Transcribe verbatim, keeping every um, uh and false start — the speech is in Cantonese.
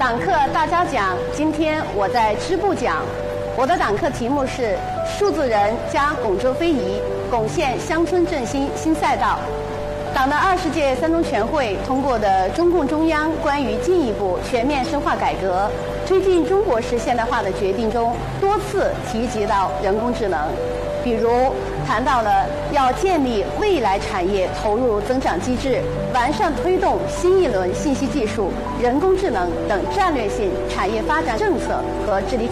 党课大家讲，今天我在支部讲，我的党课题目是数字人加拱洲非遗，拱现乡村振兴新赛道。党的二十届三中全会通过的中共中央关于进一步全面深化改革、推进中国式现代化的决定中，多次提及到人工智能，比如谈到了要建立未来产业投入增长机制，完善推动新一轮信息技术、人工智能等战略性产业发展政策和治理